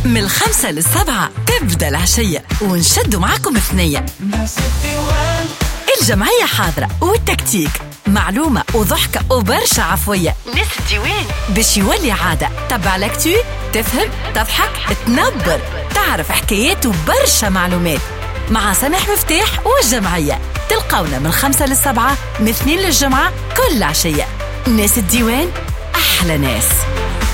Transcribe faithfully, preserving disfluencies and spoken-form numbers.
من الخمسة للسبعة تبدأ العشية ونشدوا معاكم ثنية. الجمعية حاضرة والتكتيك، معلومة وضحكة وبرشا عفوية. ناس الديوان باش يولي عادة. تبع لكتو، تفهم، تضحك، تنبر، تعرف حكايات وبرشا معلومات مع سماح مفتاح والجمعية. تلقونا من الخمسة للسبعة، من اثنين للجمعة كل عشية. ناس الديوان أحلى ناس.